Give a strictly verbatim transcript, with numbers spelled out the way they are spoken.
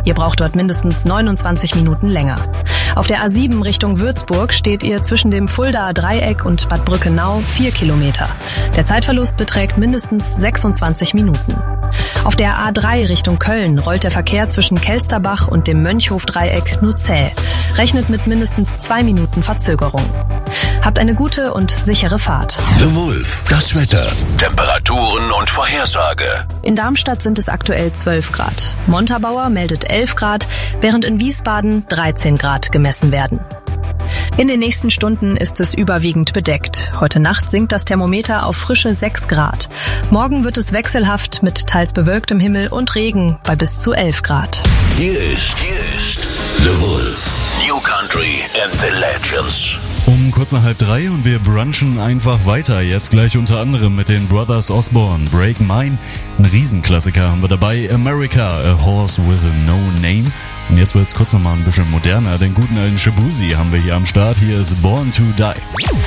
Ihr braucht dort mindestens neunundzwanzig Minuten länger. Auf der A sieben Richtung Würzburg steht ihr zwischen dem Fuldaer Dreieck und Bad Brückenau vier Kilometer. Der Zeitverlust beträgt mindestens sechsundzwanzig Minuten. Auf der A drei Richtung Köln rollt der Verkehr zwischen Kelsterbach und dem Mönchhof-Dreieck nur zäh. Rechnet mit mindestens zwei Minuten Verzögerung. Habt eine gute und sichere Fahrt. The Wolf, das Wetter, Temperaturen und Vorhersage. In Darmstadt sind es aktuell zwölf Grad. Montabaur meldet elf Grad, während in Wiesbaden dreizehn Grad gemessen werden. In den nächsten Stunden ist es überwiegend bedeckt. Heute Nacht sinkt das Thermometer auf frische sechs Grad. Morgen wird es wechselhaft mit teils bewölktem Himmel und Regen bei bis zu elf Grad. Hier ist, hier ist The Wolf, New Country and the Legends. Um kurz nach halb drei und wir brunchen einfach weiter. Jetzt gleich unter anderem mit den Brothers Osborne, Break Mine. Ein Riesenklassiker haben wir dabei. America, A Horse with No Name. Und jetzt wird's kurz nochmal ein bisschen moderner. Den guten alten Shabuzi haben wir hier am Start. Hier ist Born to Die.